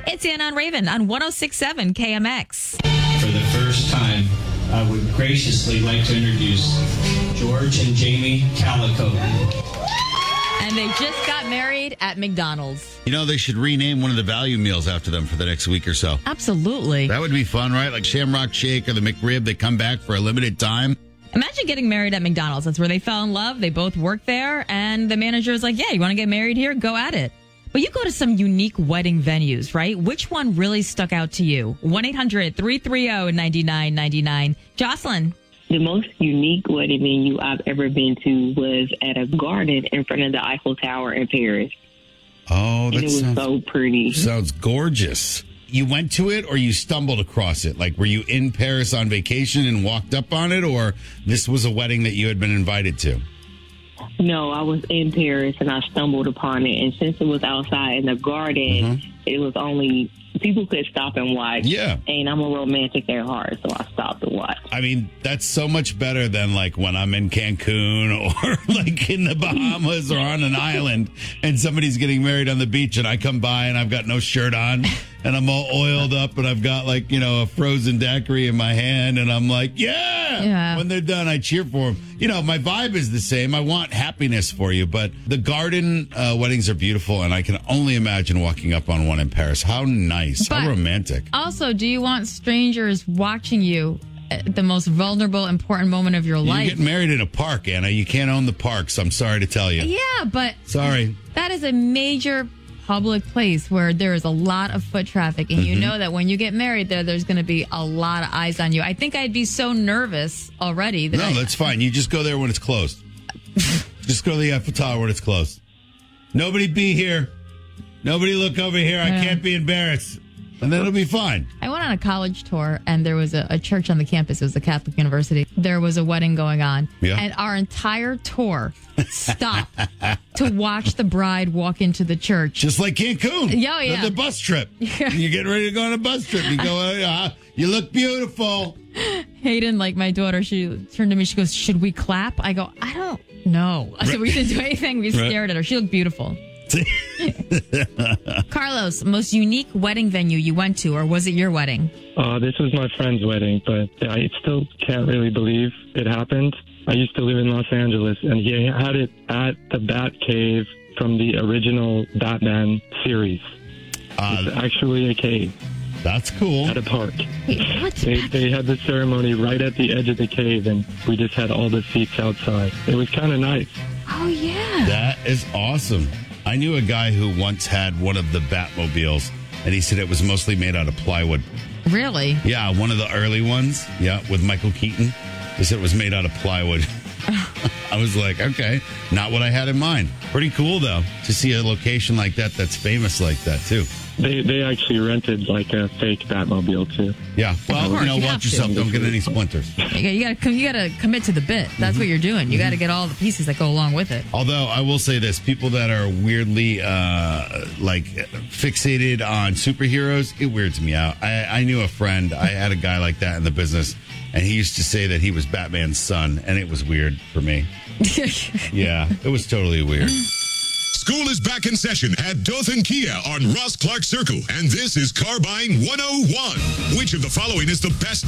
It's Anna and Raven on 106.7 KMX. For the first time, I would graciously like to introduce George and Jamie Calico. And they just got married at McDonald's. You know, they should rename one of the value meals after them for the next week or so. Absolutely. That would be fun, right? Like Shamrock Shake or the McRib, they come back for a limited time. Imagine getting married at McDonald's. That's where they fell in love. They both work there. And the manager is like, yeah, you want to get married here? Go at it. But you go to some unique wedding venues, right? Which one really stuck out to you? 1-800-330-9999. Jocelyn. The most unique wedding venue I've ever been to was at a garden in front of the Eiffel Tower in Paris. Oh, And it was so pretty. Sounds gorgeous. You went to it or you stumbled across it? Like, were you in Paris on vacation and walked up on it, or this was a wedding that you had been invited to? No, I was in Paris and I stumbled upon it. And since it was outside in the garden, it was only people could stop and watch. Yeah. And I'm a romantic at heart, so I stopped to watch. I mean, that's so much better than like when I'm in Cancun or like in the Bahamas or on an island and somebody's getting married on the beach and I come by and I've got no shirt on and I'm all oiled up and I've got like, you know, a frozen daiquiri in my hand and I'm like, yeah. When they're done, I cheer for them. You know, my vibe is the same. I want happiness for you, but the garden weddings are beautiful and I can only imagine walking up on one in Paris. How nice. How romantic. Also, do you want strangers watching you at the most vulnerable, important moment of your life? You get married in a park, Anna. You can't own the parks. I'm sorry to tell you. Yeah, but sorry. That is a major public place where there is a lot of foot traffic, and you know that when you get married there's going to be a lot of eyes on you. I think I'd be so nervous already. That's fine. You just go there when it's closed. Just go to the Eiffel Tower when it's closed. Nobody be here. Nobody look over here. I can't be embarrassed. And then it'll be fine. I went on a college tour, and there was a church on the campus. It was a Catholic university. There was a wedding going on. Yeah. And our entire tour stopped to watch the bride walk into the church. Just like Cancun. Yeah. The bus trip. You're getting ready to go on a bus trip. You go, you look beautiful. Hayden, like my daughter, she turned to me. She goes, should we clap? I go, I don't know. I said, we didn't do anything. We stared at her. She looked beautiful. Carlos, most unique wedding venue you went to, or was it your wedding? This was my friend's wedding, but I still can't really believe it happened. I used to live in Los Angeles, and he had it at the Bat Cave from the original Batman series. It's actually a cave. That's cool. At a park. Wait, they had the ceremony right at the edge of the cave, and we just had all the seats outside. It was kind of nice. Oh, yeah. That is awesome. I knew a guy who once had one of the Batmobiles, and he said it was mostly made out of plywood. Really? Yeah, one of the early ones. Yeah, with Michael Keaton. He said it was made out of plywood. I was like, okay, not what I had in mind. Pretty cool, though, to see a location like that that's famous like that, too. They actually rented like a fake Batmobile, too. Yeah, well, watch yourself. Don't get any splinters. You gotta commit to the bit. That's what you're doing. You gotta get all the pieces that go along with it. Although I will say this, people that are weirdly fixated on superheroes, it weirds me out. I knew a friend. I had a guy like that in the business, and he used to say that he was Batman's son, and it was weird for me. Yeah, it was totally weird. School is back in session at Dothan Kia on Ross Clark Circle, and this is Carbine 101. Which of the following is the best